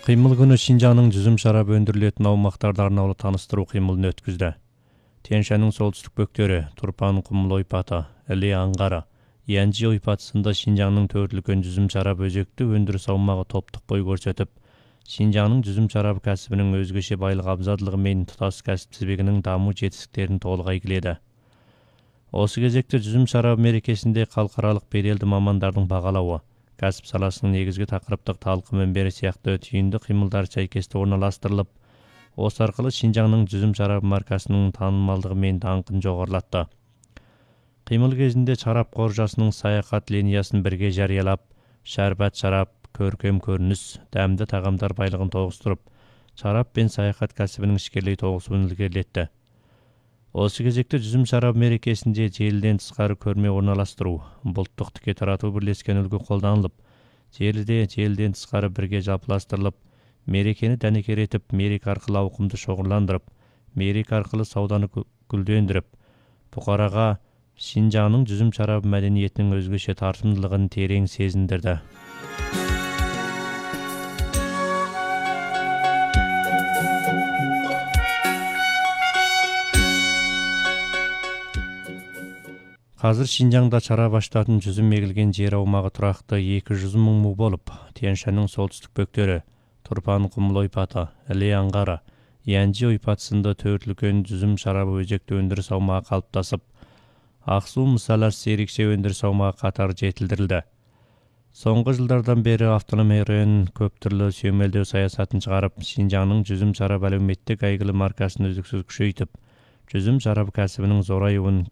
Кыймыл күнү Шинжаңдын жүзүм шарабы өндүрүлөтүн аумактарда арналуу тааныштыруу кыймылын өткүздү. Тянь-Шаньдын солтүстүк бөктөрү, Турпан Кумул ойпаты, Іле Аңгара, Янжи ойпатысында Шинжаңдын төрүлгөн жүзүм шарабы өзөктү өндүрүш аумагы топтук бой көрсөтүп, Шинжаңдын жүзүм шарабы кәсибинин өзгөчө байлык абзалдыгы менен тутас кәсип тизбегинин дамуу жетишиктерин толук айгиледи. Осы кезекте жүзүм шарабы мерекесинде калкаралык беделдүү мамандардын багалабы, кәсіп саласының негізгі тақырыптық талқы мінбері сияқты түйінді қимылдар сәйкесті орналастырылып, осы арқылы Шинжаңдың жүзім шарабы маркасының танымалдығы мен даңқын жоғарылатты. Қимыл кезінде шарап қоржасының саяхат линиясын бірге жариялап, шәрбат шарап, көркем көрініс, дәмді тағамдар байлығын тоғыстырып, шарап пен саяхат кәсібінің ішкерлей тоғысуын ілгерілетті. Осы кезекте жүзім шарабы мерекесінде желіден тысқары көрме орналастыру, бұлттық тіке тарату бірлескен үлгі қолданылып, желіден тысқары бірге жалпыластырылып, мерекені дәнекер етіп, мерек арқылы ауқымды шоғырландырып, мерек арқылы сауданы гүлдендіріп, бұқараға Шинжаңдың жүзім шарабы мәдениетінің өзгеше тартымдылығын терең сезіндірді. Қазір Шинжаңда шарап аштатын жүзім егілген жер аумағы тұрақты 200 мың му болып, Тянь-Шаньдың солтүстік бөктері, Турпан Кумул ойпаты, Іле Аңгара, Янжи ойпатысында төртілген жүзім шарабы өзекті өндіріс аумағы қалыптасып, Ақсу мысаласы ерекше өндіріс аумағы қатары жетілдірілді. Соңғы жылдардан бері автономия районының көп түрлі сүйемелдеу саясатын шығарып, Шинжаңдың жүзім шарабы әлеуметтік әйгілі маркасын үздіксіз күшейтіп, жүзім шарабы кәсібінің зорайуын